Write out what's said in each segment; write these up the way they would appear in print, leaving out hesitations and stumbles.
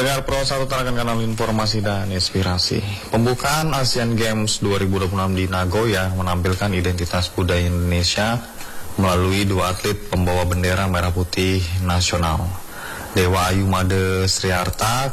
Pendengar Pro 1 akan kanal informasi dan inspirasi. Pembukaan Asian Games 2026 di Nagoya menampilkan identitas budaya Indonesia melalui dua atlet pembawa bendera merah putih nasional. Dewa Ayu Made Sriarta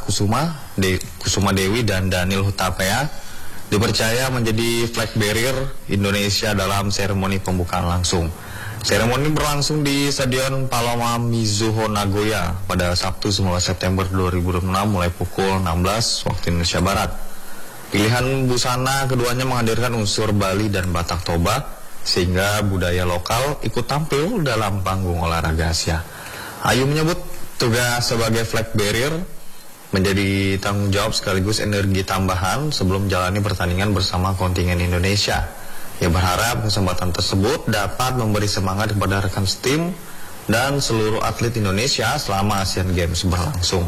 Kusuma Dewi dan Daniel Hutapea dipercaya menjadi flag bearer Indonesia dalam seremoni pembukaan langsung. Seremoni berlangsung di Stadion Paloma Mizuho Nagoya pada Sabtu 19 September 2026 mulai pukul 16 waktu Indonesia Barat. Pilihan busana keduanya menghadirkan unsur Bali dan Batak Toba sehingga budaya lokal ikut tampil dalam panggung olahraga Asia. Ayu menyebut tugas sebagai flag bearer menjadi tanggung jawab sekaligus energi tambahan sebelum menjalani pertandingan bersama kontingen Indonesia. Ia berharap kesempatan tersebut dapat memberi semangat kepada rekan setim dan seluruh atlet Indonesia selama Asian Games berlangsung.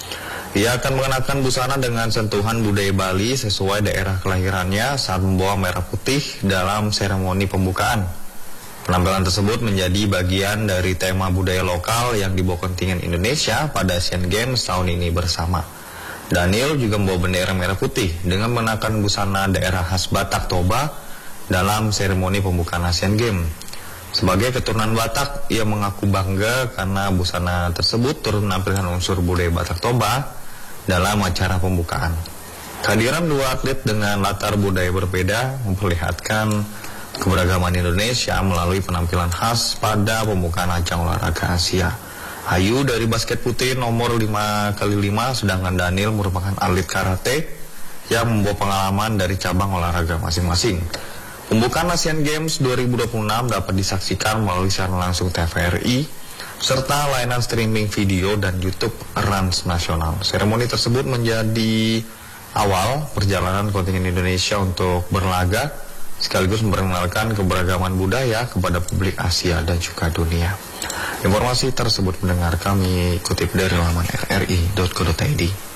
Ia akan mengenakan busana dengan sentuhan budaya Bali sesuai daerah kelahirannya saat membawa merah putih dalam seremoni pembukaan. Penampilan tersebut menjadi bagian dari tema budaya lokal yang dibawa kontingen Indonesia pada Asian Games tahun ini bersama. Daniel juga membawa bendera merah putih dengan mengenakan busana daerah khas Batak Toba dalam seremoni pembukaan Asian Games. Sebagai keturunan Batak, ia mengaku bangga karena busana tersebut turut menampilkan unsur budaya Batak Toba dalam acara pembukaan. Kehadiran dua atlet dengan latar budaya berbeda memperlihatkan keberagaman Indonesia melalui penampilan khas pada pembukaan ajang olahraga Asia. Ayu dari basket putih nomor 5x5, sedangkan Daniel merupakan atlet karate yang membawa pengalaman dari cabang olahraga masing-masing. Pembukaan Asian Games 2026 dapat disaksikan melalui siaran langsung TVRI serta layanan streaming video dan YouTube Rans Nasional. Seremoni tersebut menjadi awal perjalanan kontingen Indonesia untuk berlaga sekaligus memperkenalkan keberagaman budaya kepada publik Asia dan juga dunia. Informasi tersebut mendengar kami kutip dari laman rri.co.id.